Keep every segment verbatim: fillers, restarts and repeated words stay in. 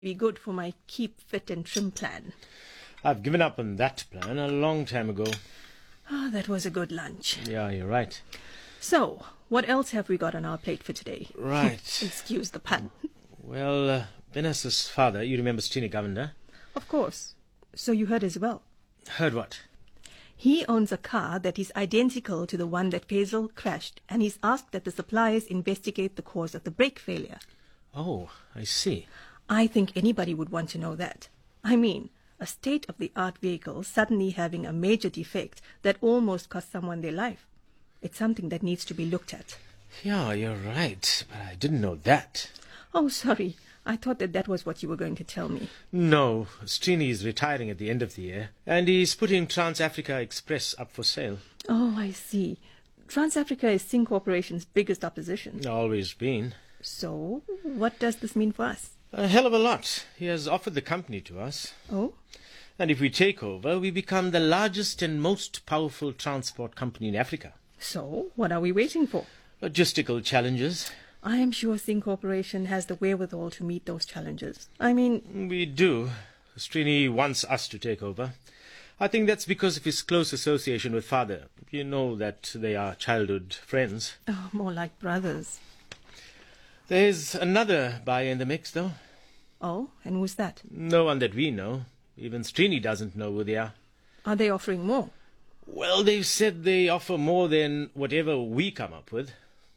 Be good for my keep fit and trim plan. I've given up on that plan a long time ago. Ah, that was a good lunch. Yeah, you're right. So, what else have we got on our plate for today? Right. Excuse the pun. Well, uh, Vanessa's father, you remember Strini Govender? Of course. So you heard as well. Heard what? He owns a car that is identical to the one that Faisal crashed, and he's asked that the suppliers investigate the cause of the brake failure. Oh, I see. I think anybody would want to know that. I mean, a state-of-the-art vehicle suddenly having a major defect that almost cost someone their life. It's something that needs to be looked at. Yeah, you're right, but I didn't know that. Oh, sorry. I thought that that was what you were going to tell me. No, Strini is retiring at the end of the year, and he's putting Trans-Africa Express up for sale. Oh, I see. Trans-Africa is Singh Corporation's biggest opposition. Always been. So, what does this mean for us? A hell of a lot. He has offered the company to us. Oh? And if we take over, we become the largest and most powerful transport company in Africa. So, what are we waiting for? Logistical challenges. I am sure Singh Corporation has the wherewithal to meet those challenges. I mean... We do. Strini wants us to take over. I think that's because of his close association with father. You know that they are childhood friends. Oh, more like brothers. There's another buyer in the mix, though. Oh, and who's that? No one that we know. Even Strini doesn't know who they are. Are they offering more? Well, they've said they offer more than whatever we come up with.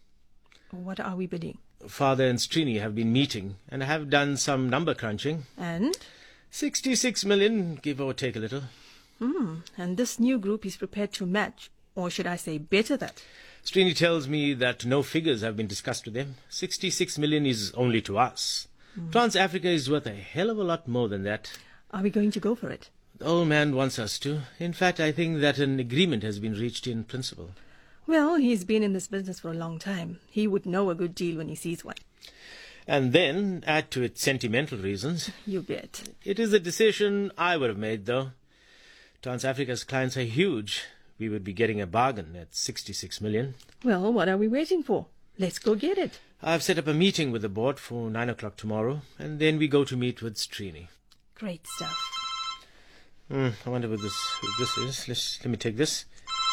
What are we bidding? Father and Strini have been meeting and have done some number crunching. And? Sixty-six million, give or take a little. Hmm, and this new group is prepared to match, or should I say better that? Strini tells me that no figures have been discussed with them. Sixty-six million is only to us. Mm. Trans-Africa is worth a hell of a lot more than that. Are we going to go for it? The old man wants us to. In fact, I think that an agreement has been reached in principle. Well, he's been in this business for a long time. He would know a good deal when he sees one. And then add to it sentimental reasons. You bet. It is a decision I would have made, though. Trans-Africa's clients are huge. We would be getting a bargain at sixty-six million. Well, what are we waiting for? Let's go get it. I've set up a meeting with the board for nine o'clock tomorrow, and then we go to meet with Strini. Great stuff. Hmm, I wonder what this, what this is. Let's, let me take this.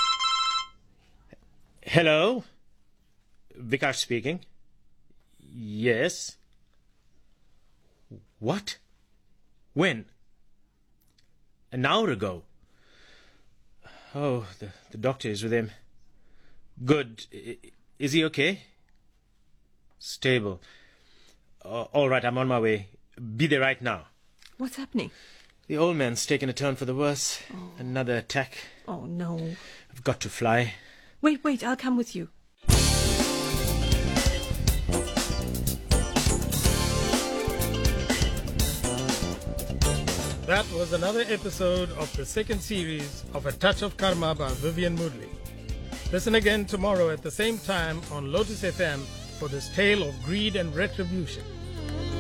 Hello? Vikash speaking. Yes. What? When? An hour ago. Oh, the, the doctor is with him. Good. I, is he okay? Stable. Uh, all right, I'm on my way. Be there right now. What's happening? The old man's taken a turn for the worse. Oh. Another attack. Oh, no. I've got to fly. Wait, wait, I'll come with you. That was another episode of the second series of A Touch of Karma by Vivian Moodley. Listen again tomorrow at the same time on Lotus F M for this tale of greed and retribution.